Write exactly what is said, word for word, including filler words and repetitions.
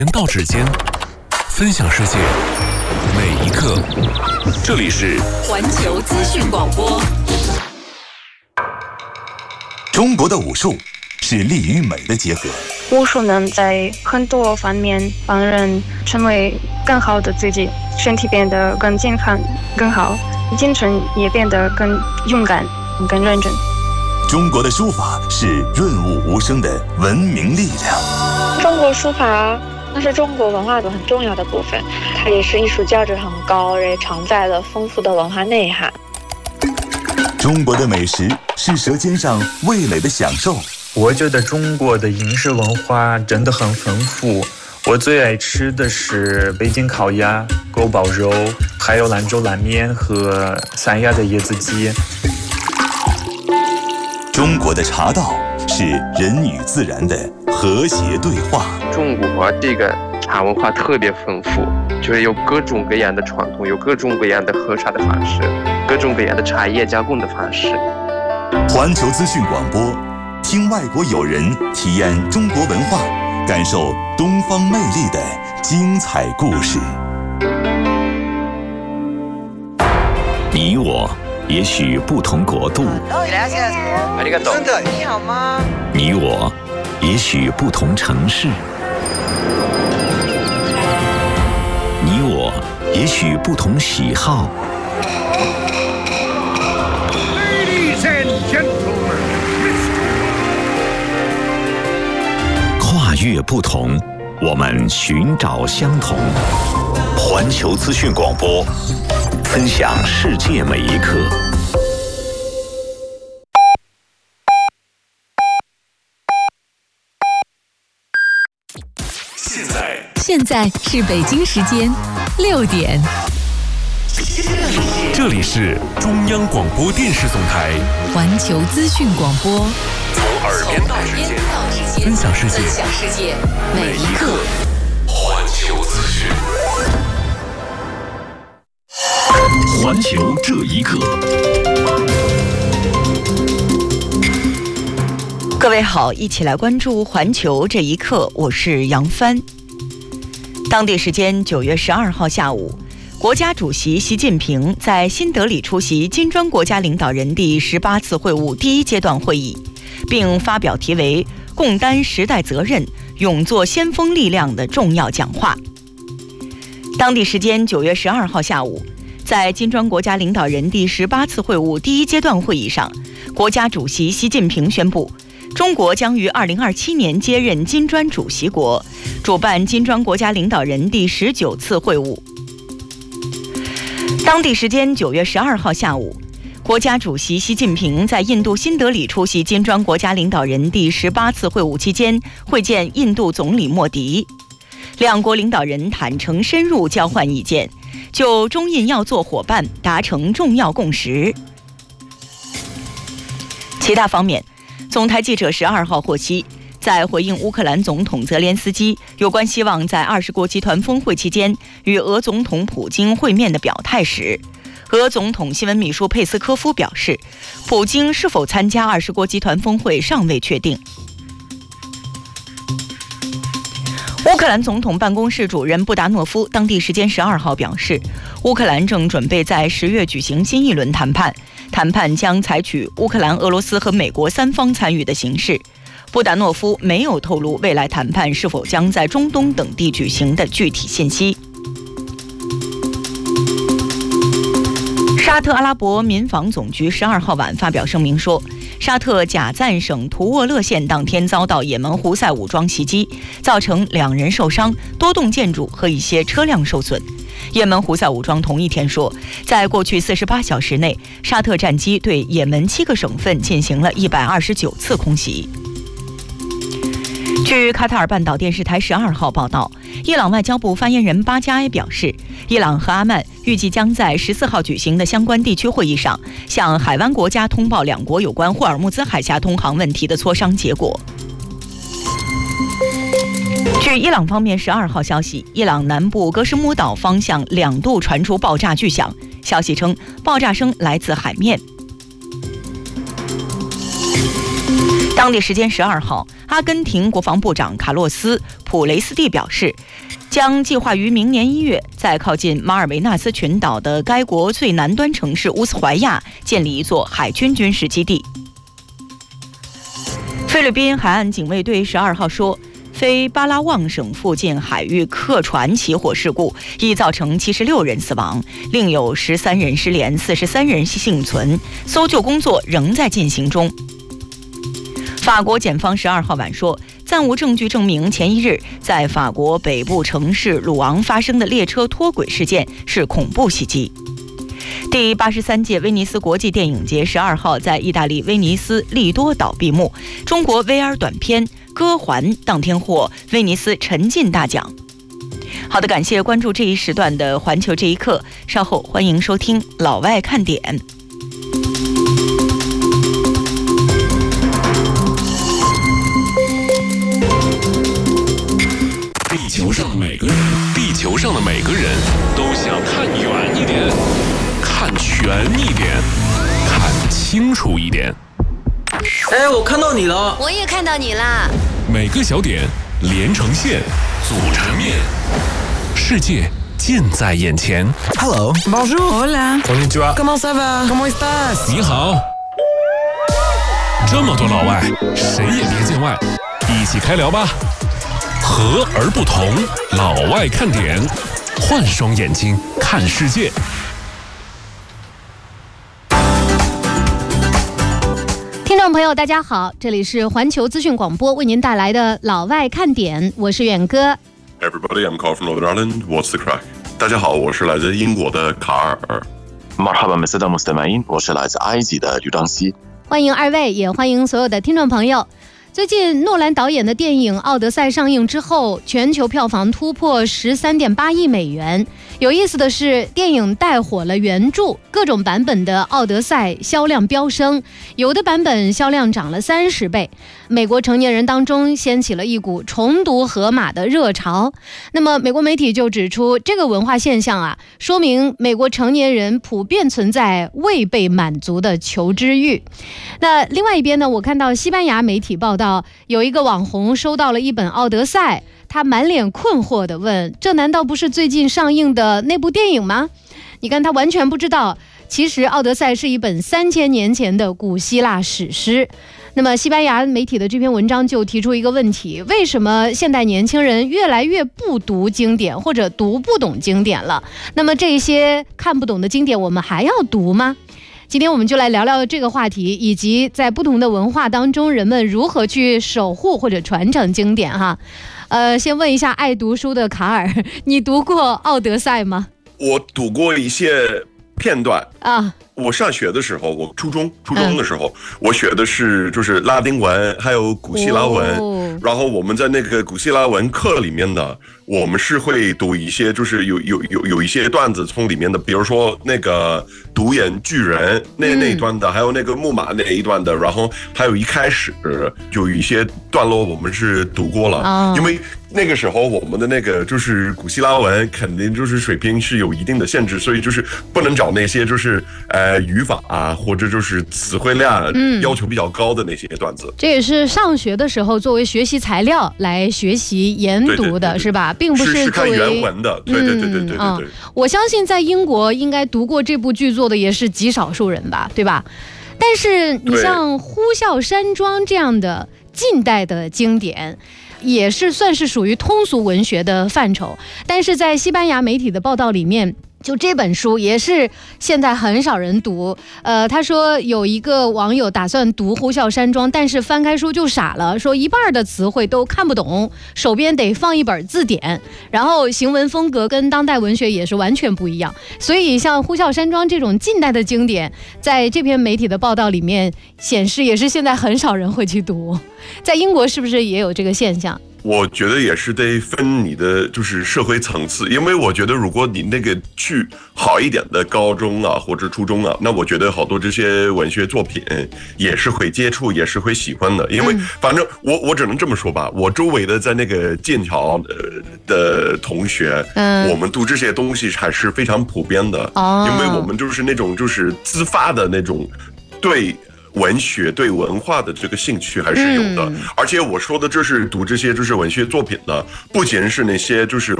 人到指尖，分享世界每一刻。这里是环球资讯广播。 中国的武术是力与美的结合。 武术能在很多方面帮人成为更好的自己，身体变得更健康、更好，精神也变得更勇敢、更认真。 中国的书法是润物无声的文明力量。 中国书法那是中国文化的很重要的部分，它也是艺术价值很高，也承载了丰富的文化内涵。 中国的美食是舌尖上味蕾的享受。 我觉得中国的饮食文化真的很丰富，我最爱吃的是北京烤鸭、锅包肉，还有兰州拉面和三亚的椰子鸡。 中国的茶道是人与自然的和谐对话。 中国这个茶文化特别丰富，就是有各种各样的传统，有各种各样的喝茶的方式，各种各样的茶叶加工的方式。 环球资讯广播，听外国友人体验中国文化，感受东方魅力的精彩故事。 你我也许不同国度， 真的，你好吗？ 你我也许不同城市，你我也许不同喜好。 Ladies and gentlemen， 跨越不同，我们寻找相同。环球资讯广播，分享世界每一刻。 现在， 现在是北京时间六点。 这里是中央广播电视总台环球资讯广播， 从耳边到指尖，分享世界每一刻。环球资讯， 环球这一刻。 各位好，一起来关注环球这一刻，我是杨帆。当地时间九月十二号下午，国家主席习近平在新德里出席金砖国家领导人第十八次会晤第一阶段会议，并发表题为“共担时代责任，勇做先锋力量”的重要讲话。当地时间九月十二号下午，在金砖国家领导人第十八次会晤第一阶段会议上，国家主席习近平宣布，中国将于二零二七年接任金砖主席国，主办金砖国家领导人第十九次会晤。当地时间九月十二号下午，国家主席习近平在印度新德里出席金砖国家领导人第十八次会晤期间，会见印度总理莫迪。两国领导人坦诚深入交换意见，就中印要做伙伴达成重要共识。其他方面，总台记者十二号获悉，在回应乌克兰总统泽连斯基有关希望在二十国集团峰会期间与俄总统普京会面的表态时，俄总统新闻秘书佩斯科夫表示，普京是否参加二十国集团峰会尚未确定。乌克兰总统办公室主任布达诺夫当地时间十二号表示，乌克兰正准备在十月举行新一轮谈判，谈判将采取乌克兰、俄罗斯和美国三方参与的形式。布达诺夫没有透露未来谈判是否将在中东等地举行的具体信息。沙特阿拉伯民防总局十二号晚发表声明说，沙特贾赞省图沃勒县当天遭到也门胡塞武装袭击，造成两人受伤，多栋建筑和一些车辆受损。也门胡塞武装同一天说，在过去四十八小时内，沙特战机对也门七个省份进行了一百二十九次空袭。据卡塔尔半岛电视台十二号报道，伊朗外交部发言人巴加埃表示，伊朗和阿曼预计将在十四号举行的相关地区会议上，向海湾国家通报两国有关霍尔木兹海峡通航问题的磋商结果。据伊朗方面十二号消息，伊朗南部格什姆岛方向两度传出爆炸巨响，消息称爆炸声来自海面。 当地时间十二号，阿根廷国防部长卡洛斯·普雷斯蒂表示，将计划于明年一月在靠近马尔维纳斯群岛的该国最南端城市乌斯怀亚建立一座海军军事基地。菲律宾海岸警卫队十二号说，非巴拉望省附近海域客船起火事故已造成七十六人死亡，另有十三人失联，四十三人幸存，搜救工作仍在进行中。法国检方十二号晚说，暂无证据证明前一日在法国北部城市鲁昂发生的列车脱轨事件是恐怖袭击。第八十三届威尼斯国际电影节十二号在意大利威尼斯利多岛闭幕，中国 V R 短片《歌环》当天获威尼斯沉浸大奖。好的，感谢关注这一时段的环球这一刻，稍后欢迎收听老外看点。 地球上每个人，地球上的每个人都想看远一点，看全一点，看清楚一点。 哎，我看到你了， 我也看到你啦。 每个小点连成线，组成面，世界近在眼前。 Hello, bonjour, hola, konnichiwa, comment ça va, comment estás？ 你好。这么多老外，谁也别见外，一起开聊吧。和而不同，老外看点，换双眼睛看世界。 听众朋友大家好，这里是环球资讯广播为您带来的老外看点，我是远哥。 Everybody, I'm Carl from Northern Ireland. What's the crack? 大家好，我是来自英国的卡尔。 Marhaba Meseda Mustamain， 我是来自埃及的吕当熙。 欢迎二位，也欢迎所有的听众朋友。最近诺兰导演的电影《奥德赛》上映之后，全球票房突破 十三点八亿美元。有意思的是，电影带火了原著，各种版本的《奥德赛》销量飙升，有的版本销量涨了三十倍。美国成年人当中掀起了一股重读荷马的热潮。那么美国媒体就指出，这个文化现象啊，说明美国成年人普遍存在未被满足的求知欲。那另外一边呢，我看到西班牙媒体报道，有一个网红收到了一本《奥德赛》，他满脸困惑地问，这难道不是最近上映的那部电影吗？你看他完全不知道，其实《奥德赛》是一本三千年前的古希腊史诗。那么西班牙媒体的这篇文章就提出一个问题，为什么现代年轻人越来越不读经典，或者读不懂经典了？那么这些看不懂的经典我们还要读吗？今天我们就来聊聊这个话题，以及在不同的文化当中人们如何去守护或者传承经典哈。呃，先问一下爱读书的卡尔，你读过《奥德赛》吗？ 我读过一些片段啊。 我上学的时候，我初中初中的时候、嗯，我学的是就是拉丁文，还有古希腊文、哦。然后我们在那个古希腊文课里面的，我们是会读一些，就是有有有有一些段子从里面的，比如说那个独眼巨人那那一段的、嗯，还有那个木马那一段的，然后还有一开始有一些段落我们是读过了，哦、因为那个时候我们的那个就是古希腊文肯定就是水平是有一定的限制，所以就是不能找那些就是呃语法啊或者就是词汇量要求比较高的那些段子。嗯、 这也是上学的时候作为学习材料来学习研读的，对对对对，是吧？并不是作为是看原文的。对对对对对对对、嗯嗯。 我相信在英国应该读过这部剧作的也是极少数人吧，对吧？但是你像《呼啸山庄》这样的近代的经典，也是算是属于通俗文学的范畴，但是在西班牙媒体的报道里面，就这本书也是现在很少人读。呃，他说有一个网友打算读《呼啸山庄》，但是翻开书就傻了，说一半的词汇都看不懂，手边得放一本字典，然后行文风格跟当代文学也是完全不一样。所以像《呼啸山庄》这种近代的经典，在这篇媒体的报道里面显示，也是现在很少人会去读。在英国是不是也有这个现象？ 我觉得也是得分你的就是社会层次，因为我觉得如果你那个去好一点的高中啊或者初中啊，那我觉得好多这些文学作品也是会接触，也是会喜欢的。因为反正我我只能这么说吧，我周围的在那个剑桥的同学，嗯，我们读这些东西还是非常普遍的，哦，因为我们就是那种就是自发的那种对文学对文化的这个兴趣还是有的。嗯、而且我说的这是读这些就是文学作品呢，不仅是那些就是